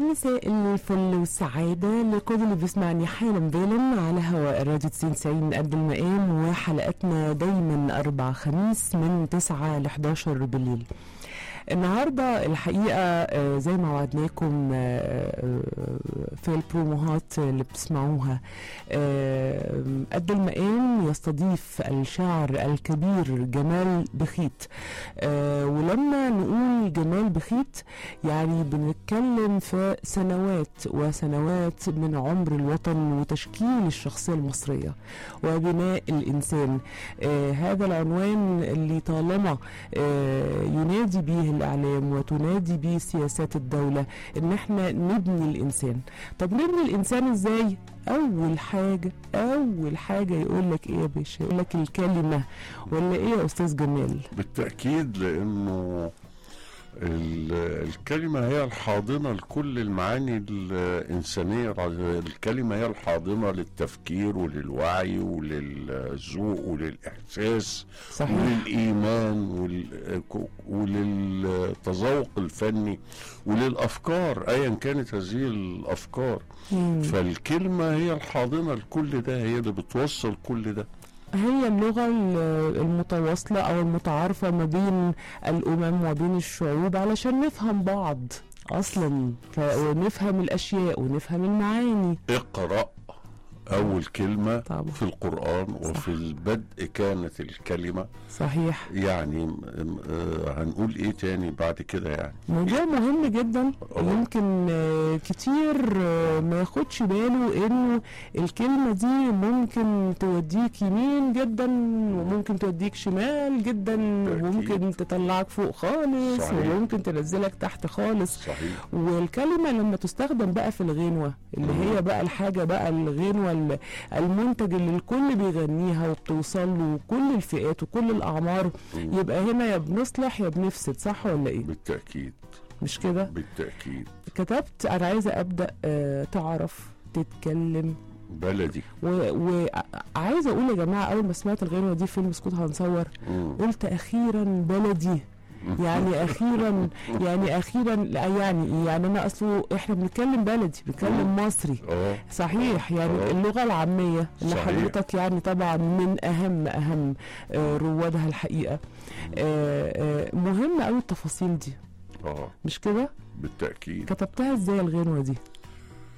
مساء الفل والسعادة لكل اللي بيسمعني حالا بالا على هواء الراديو 90 قد المقام، وحلقاتنا دايما 4 خميس من 9 ل 11 بالليل. النهاردة الحقيقة زي ما وعدناكم في البروموهات اللي بتسمعوها، قد المقام يستضيف الشاعر الكبير جمال بخيت. ولما نقول جمال بخيت يعني بنتكلم في سنوات وسنوات من عمر الوطن وتشكيل الشخصية المصرية وبناء الإنسان. هذا العنوان اللي طالما ينادي به الإعلام وتنادي به سياسات الدولة إن احنا نبني الإنسان. طب نبني الإنسان إزاي؟ أول حاجة يقول لك إيه يا باشا؟ يقول لك الكلمة، ولا إيه يا أستاذ جمال؟ بالتأكيد، لأنه الكلمة هي الحاضنة لكل المعاني الإنسانية. الكلمة هي الحاضنة للتفكير وللوعي وللذوق وللإحساس. صحيح. وللإيمان وللتذوق الفني وللأفكار أيا كانت هذه الأفكار. فالكلمة هي الحاضنة لكل ده، هي اللي بتوصل كل ده. هي اللغة المتواصلة أو المتعارفة ما بين الأمم وبين الشعوب علشان نفهم بعض أصلا، ونفهم الأشياء ونفهم المعاني. اقرأ أول كلمة طبعا في القرآن. صح. وفي البدء كانت الكلمة. صحيح. يعني هنقول إيه تاني بعد كده؟ يعني موضوع مهم جدا. يمكن كتير ما ياخدش باله إنه الكلمة دي ممكن توديك يمين جدا وممكن توديك شمال جدا، وممكن تطلعك فوق خالص. صحيح. وممكن تنزلك تحت خالص. صحيح. والكلمة لما تستخدم بقى في الغنوة اللي هي بقى الحاجة بقى الغنوة المنتج اللي الكل بيغنيها وبتوصل له كل الفئات وكل الأعمار، يبقى هنا يا بنصلح يا بنفسد. صح ولا ايه؟ بالتأكيد. مش كده؟ بالتأكيد. كتبت أنا عايزة أبدأ تعرف تتكلم بلدي. وعايزة أقول يا جماعة، أول ما سمعت الغنوة دي فيلم سكوت هنصور قلت أخيرا بلدي. يعني اخيرا يعني انا اصله احنا بنتكلم بلدي، بنتكلم مصري. صحيح. يعني اللغه العاميه اللي حضرتك يعني طبعا من اهم روادها الحقيقه. مهم قوي التفاصيل دي. مش كده؟ بالتاكيد. كتبتها ازاي الغنوه دي؟